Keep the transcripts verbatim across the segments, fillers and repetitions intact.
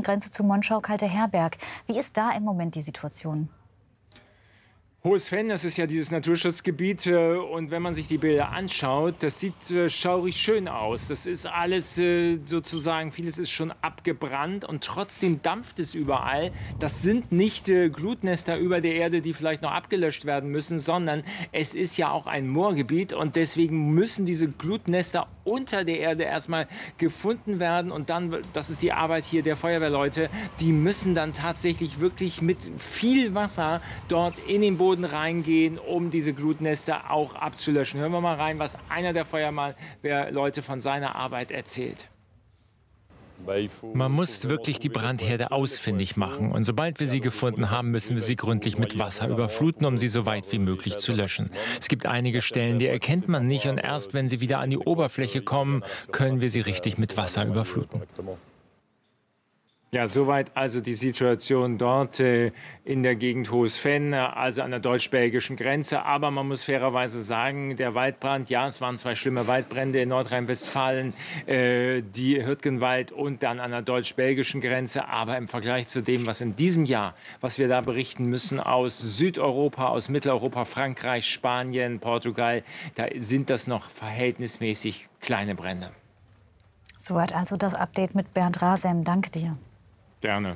Grenze zu Monschau, Kalteherberg. Wie ist da im Moment die Situation? Hohes Venn, das ist ja dieses Naturschutzgebiet, und wenn man sich die Bilder anschaut, das sieht schaurig schön aus. Das ist alles sozusagen, vieles ist schon abgebrannt und trotzdem dampft es überall. Das sind nicht Glutnester über der Erde, die vielleicht noch abgelöscht werden müssen, sondern es ist ja auch ein Moorgebiet und deswegen müssen diese Glutnester unter der Erde erstmal gefunden werden und dann, das ist die Arbeit hier der Feuerwehrleute, die müssen dann tatsächlich wirklich mit viel Wasser dort in den Boden reingehen, um diese Glutnester auch abzulöschen. Hören wir mal rein, was einer der Feuerwehrleute von seiner Arbeit erzählt. Man muss wirklich die Brandherde ausfindig machen. Und sobald wir sie gefunden haben, müssen wir sie gründlich mit Wasser überfluten, um sie so weit wie möglich zu löschen. Es gibt einige Stellen, die erkennt man nicht. Und erst wenn sie wieder an die Oberfläche kommen, können wir sie richtig mit Wasser überfluten. Ja, soweit also die Situation dort äh, in der Gegend Hohes Venn, also an der deutsch-belgischen Grenze. Aber man muss fairerweise sagen, der Waldbrand, ja, es waren zwei schlimme Waldbrände in Nordrhein-Westfalen, äh, die Hürtgenwald und dann an der deutsch-belgischen Grenze. Aber im Vergleich zu dem, was in diesem Jahr, was wir da berichten müssen aus Südeuropa, aus Mitteleuropa, Frankreich, Spanien, Portugal, da sind das noch verhältnismäßig kleine Brände. Soweit also das Update mit Bernd Rasem. Danke dir. Gerne.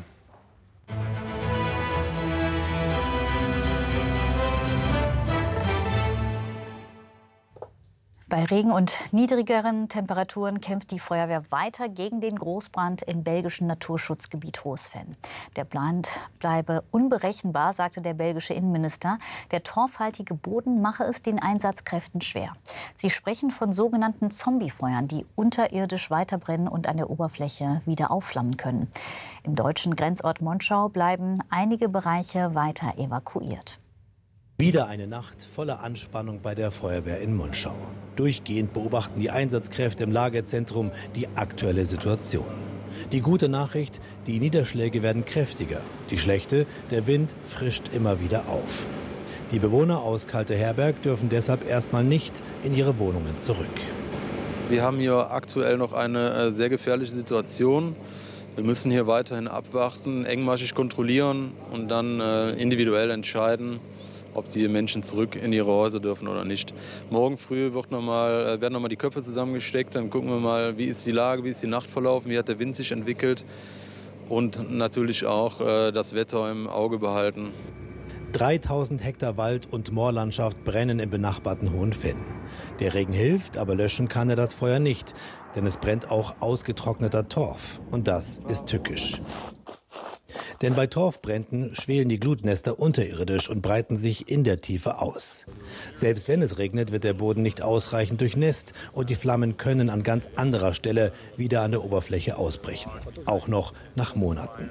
Bei Regen und niedrigeren Temperaturen kämpft die Feuerwehr weiter gegen den Großbrand im belgischen Naturschutzgebiet Hohes Venn. Der Brand bleibe unberechenbar, sagte der belgische Innenminister. Der torfhaltige Boden mache es den Einsatzkräften schwer. Sie sprechen von sogenannten Zombiefeuern, die unterirdisch weiterbrennen und an der Oberfläche wieder aufflammen können. Im deutschen Grenzort Monschau bleiben einige Bereiche weiter evakuiert. Wieder eine Nacht voller Anspannung bei der Feuerwehr in Monschau. Durchgehend beobachten die Einsatzkräfte im Lagezentrum die aktuelle Situation. Die gute Nachricht, die Niederschläge werden kräftiger. Die schlechte, der Wind frischt immer wieder auf. Die Bewohner aus Kalteherberg dürfen deshalb erstmal nicht in ihre Wohnungen zurück. Wir haben hier aktuell noch eine sehr gefährliche Situation. Wir müssen hier weiterhin abwarten, engmaschig kontrollieren und dann individuell entscheiden, ob die Menschen zurück in ihre Häuser dürfen oder nicht. Morgen früh wird noch mal, werden noch mal die Köpfe zusammengesteckt, dann gucken wir mal, wie ist die Lage, wie ist die Nacht verlaufen, wie hat der Wind sich entwickelt und natürlich auch äh, das Wetter im Auge behalten. dreitausend Hektar Wald- und Moorlandschaft brennen im benachbarten Hohen Venn. Der Regen hilft, aber löschen kann er das Feuer nicht, denn es brennt auch ausgetrockneter Torf. Und das ist tückisch. Denn bei Torfbränden schwelen die Glutnester unterirdisch und breiten sich in der Tiefe aus. Selbst wenn es regnet, wird der Boden nicht ausreichend durchnässt und die Flammen können an ganz anderer Stelle wieder an der Oberfläche ausbrechen. Auch noch nach Monaten.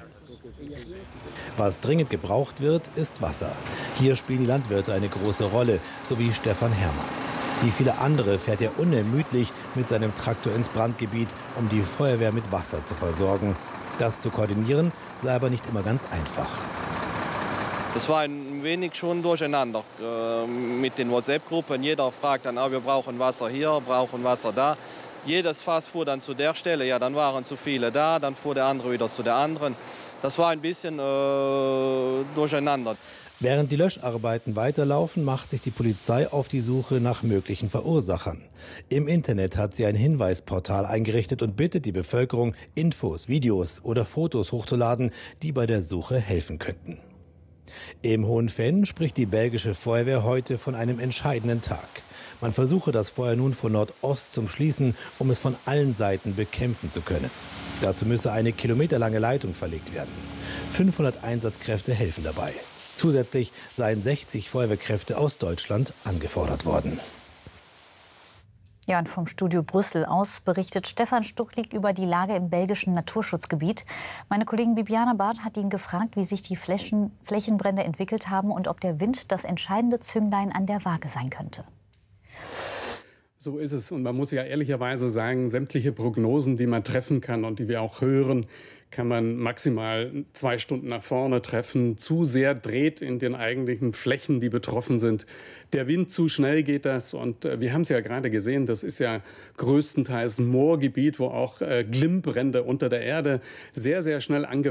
Was dringend gebraucht wird, ist Wasser. Hier spielen die Landwirte eine große Rolle, so wie Stefan Herrmann. Wie viele andere fährt er unermüdlich mit seinem Traktor ins Brandgebiet, um die Feuerwehr mit Wasser zu versorgen. Das zu koordinieren sei aber nicht immer ganz einfach. Es war ein wenig schon durcheinander äh, mit den WhatsApp-Gruppen. Jeder fragt dann, ah, wir brauchen Wasser hier, brauchen Wasser da. Jedes Fass fuhr dann zu der Stelle, ja, dann waren zu viele da, dann fuhr der andere wieder zu der anderen. Das war ein bisschen äh, durcheinander. Während die Löscharbeiten weiterlaufen, macht sich die Polizei auf die Suche nach möglichen Verursachern. Im Internet hat sie ein Hinweisportal eingerichtet und bittet die Bevölkerung, Infos, Videos oder Fotos hochzuladen, die bei der Suche helfen könnten. Im Hohen Venn spricht die belgische Feuerwehr heute von einem entscheidenden Tag. Man versuche das Feuer nun von Nordost zum Schließen, um es von allen Seiten bekämpfen zu können. Dazu müsse eine kilometerlange Leitung verlegt werden. fünfhundert Einsatzkräfte helfen dabei. Zusätzlich seien sechzig Feuerwehrkräfte aus Deutschland angefordert worden. Ja, und vom Studio Brüssel aus berichtet Stefan Stucklig über die Lage im belgischen Naturschutzgebiet. Meine Kollegin Bibiana Barth hat ihn gefragt, wie sich die Flächen, Flächenbrände entwickelt haben und ob der Wind das entscheidende Zünglein an der Waage sein könnte. So ist es. Und man muss ja ehrlicherweise sagen, sämtliche Prognosen, die man treffen kann und die wir auch hören, kann man maximal zwei Stunden nach vorne treffen. Zu sehr dreht in den eigentlichen Flächen, die betroffen sind. Der Wind, zu schnell geht das. Und äh, wir haben es ja gerade gesehen, das ist ja größtenteils Moorgebiet, wo auch äh, Glimmbrände unter der Erde sehr, sehr schnell angefangen